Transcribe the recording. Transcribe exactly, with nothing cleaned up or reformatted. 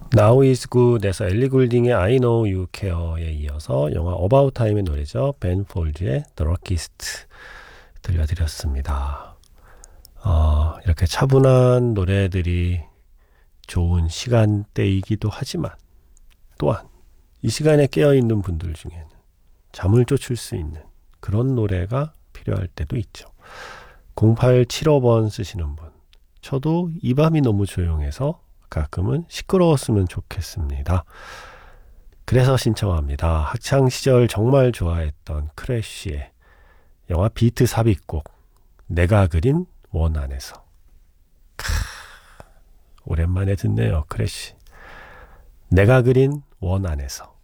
Now is Good에서 엘리 굴딩의 I Know You Care에 이어서 영화 About Time의 노래죠. 벤 폴즈의 The Rockist 들려드렸습니다. 어, 이렇게 차분한 노래들이 좋은 시간대이기도 하지만 또한 이 시간에 깨어있는 분들 중에는 잠을 쫓을 수 있는 그런 노래가 필요할 때도 있죠. 공팔칠오 번 쓰시는 분, 저도 이 밤이 너무 조용해서 가끔은 시끄러웠으면 좋겠습니다. 그래서 신청합니다. 학창시절 정말 좋아했던 크래쉬의 영화 비트 삽입곡 내가 그린 원 안에서. 크, 오랜만에 듣네요. 크래쉬 내가 그린 원 안에서.